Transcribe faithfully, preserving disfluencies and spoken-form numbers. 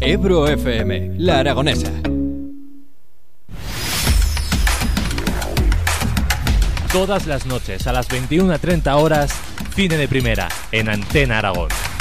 Ebro F M, La Aragonesa. Todas las noches a las veintiuna treinta horas, cine de primera en Antena Aragón.